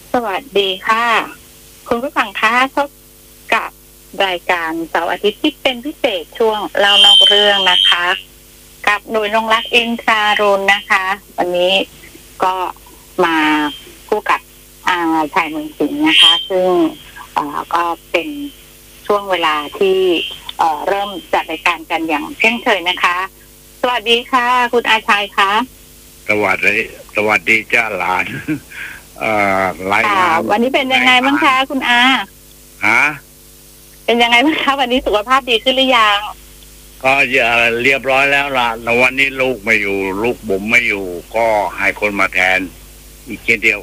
สวัสดีค่ะคุณผู้ฟังคะพบกับรายการเสาร์อาทิตย์ที่เป็นพิเศษช่วงเล่านอกเรื่องนะคะ กับหน่วยนงรักอินทรารุณนะคะ วันนี้ก็มาคู่กับชายเมืองสิงห์นะคะ ซึ่งก็เป็นช่วงเวลาที่เริ่มจัดรายการกันอย่างเช่นเคยนะคะ สวัสดีค่ะ คุณอาชัยคะสวัสดีจ้าหลานรายงานวันนี้เป็นยังไงบ้างคะคุณอาฮะเป็นยังไงบ้างคะวันนี้สุขภาพดีขึ้นหรือยังก็เรียบร้อยแล้วล่ะแต่วันนี้ลูกไม่อยู่ลูกบุ๋มไม่อยู่ก็ให้คนมาแทนอีกเช่นเดียว